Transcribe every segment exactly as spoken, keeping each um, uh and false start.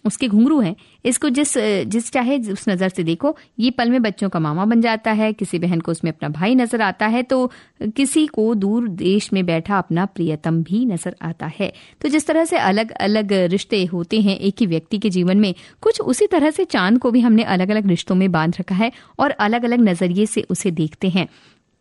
उसके घुंघरू हैं, इसको जिस जिस चाहे उस नज़र से देखो। ये पल में बच्चों का मामा बन जाता है, किसी बहन को उसमें अपना भाई नजर आता है, तो किसी को दूर देश में बैठा अपना प्रियतम भी नजर आता है। तो जिस तरह से अलग अलग रिश्ते होते हैं एक ही व्यक्ति के जीवन में, कुछ उसी तरह से चांद को भी हमने अलग अलग रिश्तों में बांध रखा है और अलग अलग नजरिए से उसे देखते हैं।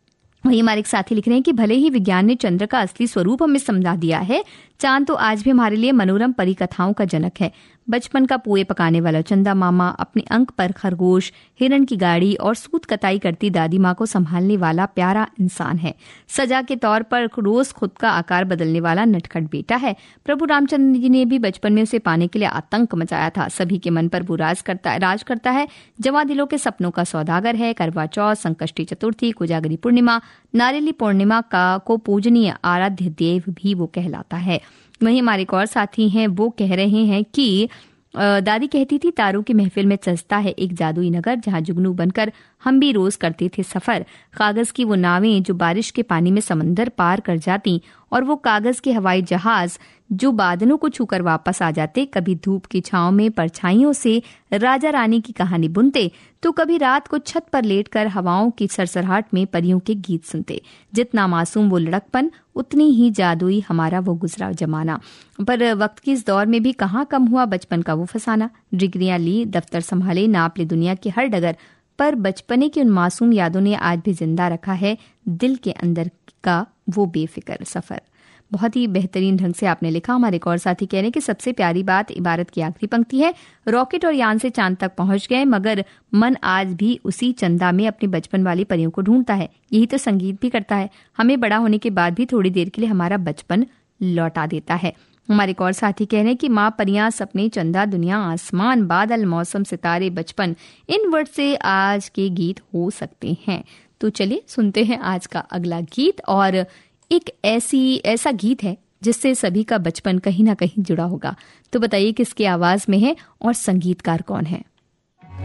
वही हमारे एक साथी लिख रहे हैं कि भले ही विज्ञान ने चंद्र का असली स्वरूप हमें समझा दिया है, चांद तो आज भी हमारे लिए मनोरम परिकथाओं का जनक है। बचपन का पुए पकाने वाला चंदा मामा, अपने अंक पर खरगोश, हिरण की गाड़ी और सूत कताई करती दादी माँ को संभालने वाला प्यारा इंसान है। सजा के तौर पर रोज खुद का आकार बदलने वाला नटखट बेटा है। प्रभु रामचंद्र जी ने भी बचपन में उसे पाने के लिए आतंक मचाया था। सभी के मन पर वो राज करता राज करता है। जवां दिलों के सपनों का सौदागर है। करवा चौथ, संकष्टी चतुर्थी, कोजागरी पूर्णिमा, नारेली पूर्णिमा का को पूजनीय आराध्य देव भी वो कहलाता है। वहीं हमारे एक और साथी हैं, वो कह रहे हैं कि दादी कहती थी तारों की महफिल में सजता है एक जादुई नगर, जहां जुगनू बनकर हम भी रोज करते थे सफर। कागज की वो नावें जो बारिश के पानी में समंदर पार कर जाती, और वो कागज के हवाई जहाज जो बादलों को छूकर वापस आ जाते। कभी धूप की छांव में परछाइयों से राजा रानी की कहानी बुनते, तो कभी रात को छत पर लेटकर हवाओं की सरसराहट में परियों के गीत सुनते। जितना मासूम वो लड़कपन, उतनी ही जादुई हमारा वो गुजरा जमाना। पर वक्त की इस दौर में भी कहाँ कम हुआ बचपन का वो फसाना। डिग्रियां ली, दफ्तर संभाले, नाप ली दुनिया की हर डगर, पर बचपने की उन मासूम यादों ने आज भी जिंदा रखा है दिल के अंदर का वो बेफिक्र सफर। बहुत ही बेहतरीन ढंग से आपने लिखा। हमारे एक और साथी कह रहे हैं कि सबसे प्यारी बात इबारत की आखिरी पंक्ति है, रॉकेट और यान से चांद तक पहुंच गए, मगर मन आज भी उसी चंदा में अपनी बचपन वाली परियों को ढूंढता है। यही तो संगीत भी करता है, हमें बड़ा होने के बाद भी थोड़ी देर के लिए हमारा बचपन लौटा देता है। हमारे एक और साथी कह रहे हैं कि माँ, परियां, सपने, चंदा, दुनिया, आसमान, बादल, मौसम, सितारे, बचपन, इन वर्ड से आज के गीत हो सकते हैं। तो चलिए सुनते हैं आज का अगला गीत, और एक ऐसी ऐसा गीत है जिससे सभी का बचपन कहीं ना कहीं जुड़ा होगा। तो बताइए किसकी आवाज में है और संगीतकार कौन है।